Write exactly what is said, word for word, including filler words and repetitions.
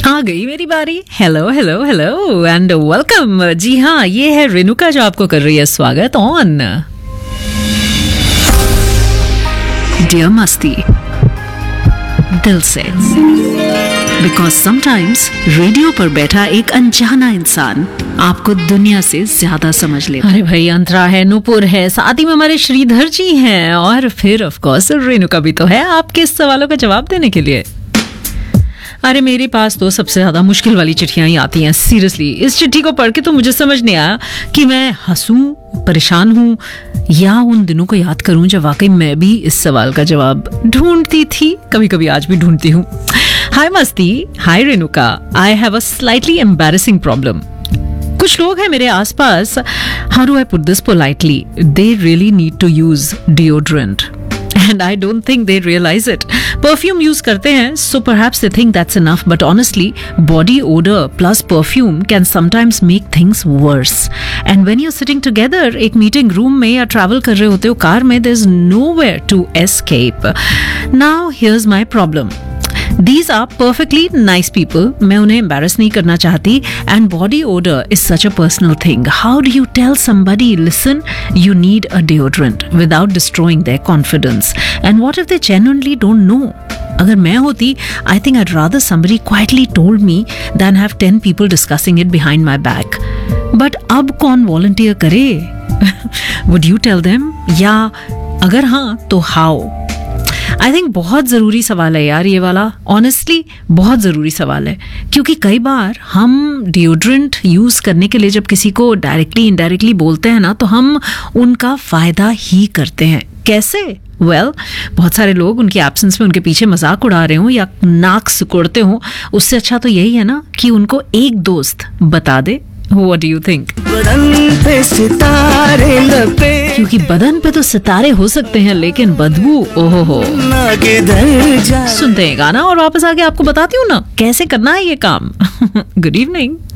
आ गई मेरी बारी। Hello hello hello and welcome. जी हाँ, ये है रेणुका जो आपको कर रही है स्वागत ऑन डियर मस्ती दिल से। बिकॉज समटाइम्स रेडियो पर बैठा एक अनजाना इंसान आपको दुनिया से ज्यादा समझ लेता है। अरे भाई, अंतरा है, नूपुर है, साथ ही में हमारे श्रीधर जी हैं और फिर ऑफ कोर्स रेणुका भी तो है आपके सवालों का जवाब देने के लिए। अरे मेरे पास तो सबसे ज्यादा मुश्किल वाली चिट्ठियां ही आती हैं। सीरियसली, इस चिट्ठी को पढ़ के तो मुझे समझ नहीं आया कि मैं हंसूं, परेशान हूं या उन दिनों को याद करूं जब वाकई मैं भी इस सवाल का जवाब ढूंढती थी। कभी कभी आज भी ढूंढती हूँ। हाय मस्ती, हाय Renuka, I have a slightly embarrassing problem. कुछ लोग हैं मेरे आसपास, how do I put this politely, they really need to use deodorant and I don't think they realize it. Perfume use करते हैं, so perhaps they think that's enough, but honestly, body odor plus perfume can sometimes make things worse. And when you're sitting together, एक meeting room में या travel कर रहे होते हो car में, there's nowhere to escape. Now here's my problem. These are perfectly nice people. मैं उन्हें embarrass नहीं करना चाहती. And body odor is such a personal thing. How do you tell somebody, listen, you need a deodorant without destroying their confidence? And what if they genuinely don't know? अगर मैं होती, I think I'd rather somebody quietly told me than have ten people discussing it behind my back. But अब कौन volunteer करे? Would you tell them? या अगर हाँ तो how? आई थिंक बहुत ज़रूरी सवाल है यार ये वाला। ऑनेस्टली बहुत ज़रूरी सवाल है, क्योंकि कई बार हम डिओड्रेंट यूज़ करने के लिए जब किसी को डायरेक्टली इनडायरेक्टली बोलते हैं ना, तो हम उनका फ़ायदा ही करते हैं। कैसे? वेल well, बहुत सारे लोग उनकी एब्सेंस में उनके पीछे मजाक उड़ा रहे हों या नाक सिकुड़ते हों, उससे अच्छा तो यही है ना कि उनको एक दोस्त बता दे। What do you think? बदन पे सितारे लपे, क्योंकि बदन पे तो सितारे हो सकते हैं लेकिन बदबू ओहो हो। सुनते हैं गाना और वापस आके आपको बताती हूँ ना कैसे करना है ये काम। Good evening.